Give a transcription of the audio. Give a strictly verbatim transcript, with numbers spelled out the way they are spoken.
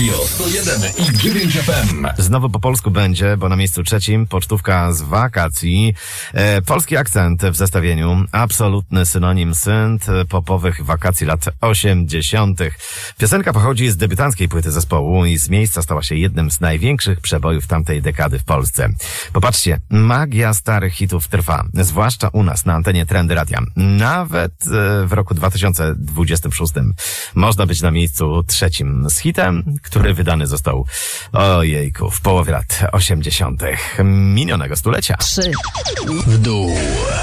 sto jeden i dziewięć F M. Znowu po polsku będzie, bo na miejscu trzecim pocztówka z wakacji. E, polski akcent w zestawieniu. Absolutny synonim synth popowych wakacji lat osiemdziesiątych. Piosenka pochodzi z debiutanckiej płyty zespołu i z miejsca stała się jednym z największych przebojów tamtej dekady w Polsce. Popatrzcie, magia starych hitów trwa, zwłaszcza u nas na antenie Trendy Radia. Nawet e, w roku dwa tysiące dwudziestym szóstym można być na miejscu trzecim z hitem, który wydany został, ojejku, w połowie lat osiemdziesiątych minionego stulecia. Trzy W dół.